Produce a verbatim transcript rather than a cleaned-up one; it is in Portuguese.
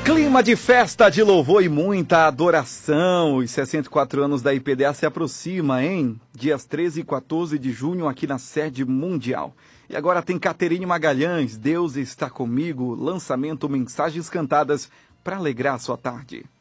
Clima de festa, de louvor e muita adoração. Os sessenta e quatro anos da I P D A se aproxima, hein? Dias treze e quatorze de junho aqui na sede mundial. E agora tem Caterine Magalhães, Deus está comigo, lançamento Mensagens Cantadas para alegrar a sua tarde.